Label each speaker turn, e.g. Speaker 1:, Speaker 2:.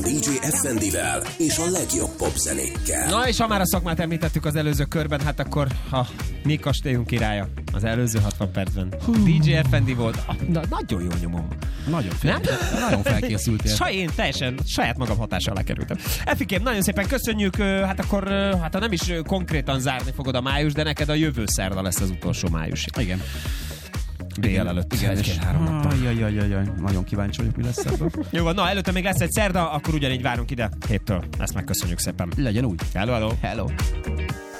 Speaker 1: DJ Effendivel és a legjobb popzenékkel.
Speaker 2: Na és ha már a szakmát említettük az előző körben, hát akkor a mi kastélyunk királya az előző 60 percben. DJ Effendi volt. Nagyon jó nyomom.
Speaker 3: Nagyon felkészültél.
Speaker 2: Én teljesen saját magam hatása alá kerültem. Effikém, nagyon szépen köszönjük. Hát akkor, hát ha nem is konkrétan zárni fogod a május, de neked a jövő szerda lesz az utolsó május.
Speaker 3: Igen.
Speaker 2: Dél előtt.
Speaker 3: Igen, 1-2-3 nappal. Jaj, nagyon kíváncsi vagyok, mi lesz ebből.
Speaker 2: Jó van, na előtte még lesz egy szerda, akkor ugyanígy várunk ide héttől. Ezt megköszönjük szépen.
Speaker 3: Legyen úgy.
Speaker 2: Hello.
Speaker 3: Hello.